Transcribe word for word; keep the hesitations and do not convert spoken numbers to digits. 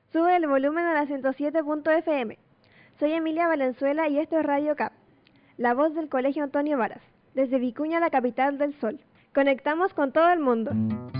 Sube el volumen a la ciento siete punto efe eme. Soy Emilia Valenzuela y esto es Radio Cap, la voz del Colegio Antonio Varas, desde Vicuña, la capital del sol. Conectamos con todo el mundo.